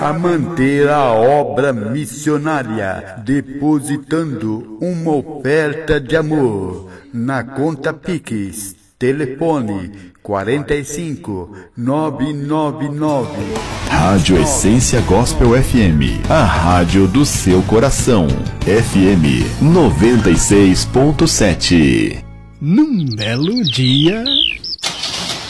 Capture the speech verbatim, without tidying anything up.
a manter a obra missionária, depositando uma oferta de amor na conta Pix, telefone quarenta e cinco, nove nove nove. Rádio Essência Gospel F M, a rádio do seu coração. F M noventa e seis ponto sete. Num belo dia,